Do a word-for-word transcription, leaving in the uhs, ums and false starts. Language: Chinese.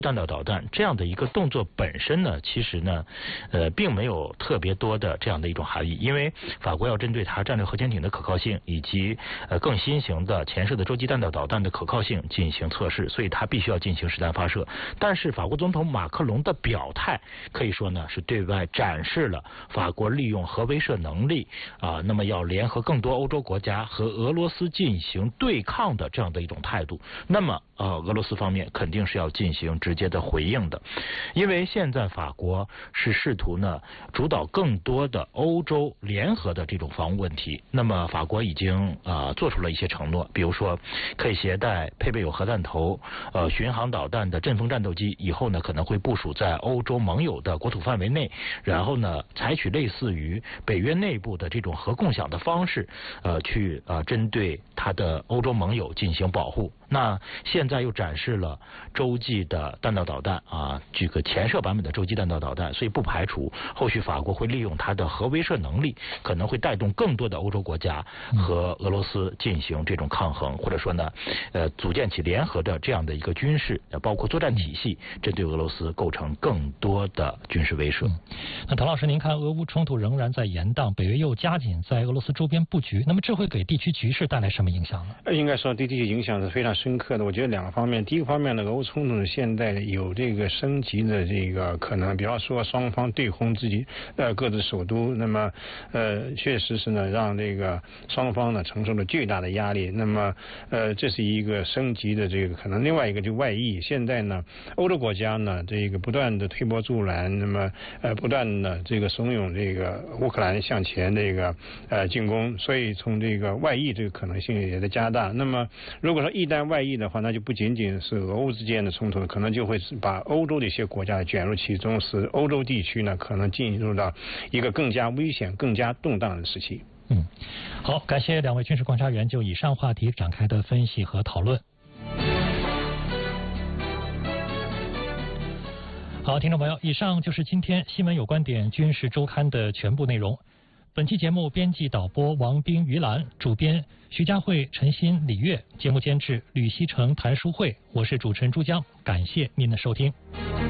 弹道导弹这样的一个动作本身呢，其实呢，呃，并没有特别多的这样的一种含义，因为法国要针对它战略核潜艇的可靠性以及呃更新型的前射的洲际弹道导弹的可靠性进行测试，所以它必须要进行实弹发射。但是法国总统马克龙的表态可以说呢，是对外展示了法国利用核威慑能力啊、呃，那么要联合更多欧洲国家和俄罗斯进行对抗的这样的一种态度。那么呃，俄罗斯方面肯定是要进行直接的回应的，因为现在法国是试图呢主导更多的欧洲联合的这种防务问题。那么法国已经啊、呃、做出了一些承诺，比如说可以携带配备有核弹头、呃巡航导弹的阵风战斗机，以后呢可能会部署在欧洲盟友的国土范围内，然后呢采取类似于北约内部的这种核共享的方式，呃去呃针对它的欧洲盟友进行保护。那现在又展示了洲际的弹道导弹啊，这个前射版本的洲际弹道导弹，所以不排除后续法国会利用它的核威慑能力，可能会带动更多的欧洲国家和俄罗斯进行这种抗衡，或者说呢，呃，组建起联合的这样的一个军事，包括作战体系，针对俄罗斯构成更多的军事威慑。 嗯、那唐老师，您看俄乌冲突仍然在延宕，北约又加紧在俄罗斯周边布局，那么这会给地区局势带来什么影响呢？ 应该说对地区影响是非常深刻的。我觉得两个方面，第一个方面呢，俄乌冲突现在有这个升级的这个可能，比方说双方对轰自己呃各自首都，那么呃确实是呢让这个双方呢承受了巨大的压力。那么呃这是一个升级的这个可能，另外一个就外溢。现在呢，欧洲国家呢这个不断的推波助澜，那么呃不断的这个怂恿这个乌克兰向前这个呃进攻，所以从这个外溢这个可能性也在加大。那么如果说一旦外溢的话，那就不仅仅是俄乌之间的冲突，可能就会把欧洲的一些国家卷入其中，使欧洲地区呢可能进入到一个更加危险、更加动荡的时期。 嗯，好，感谢两位军事观察员就以上话题展开的分析和讨论。好，听众朋友，以上就是今天新闻有观点军事周刊的全部内容。本期节目编辑导播王斌、于兰，主编徐佳慧、陈鑫、李月，节目监制吕希成、谭淑慧，我是主持人朱江，感谢您的收听。